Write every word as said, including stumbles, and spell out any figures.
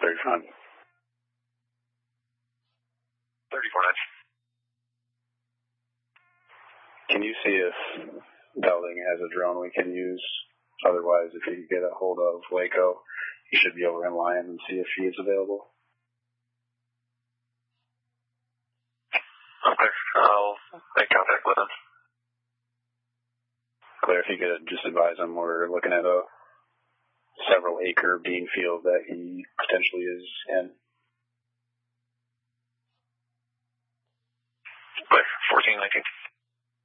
thirty front. thirty-four nine. Can you see if Belding has a drone we can use? Otherwise, if you get a hold of Waco, you should be over in Lyon and see if she is available. Okay, I'll make contact with him. Claire, if you could just advise him, we're looking at a several acre bean field that he potentially is in. Claire, fourteen nineteen.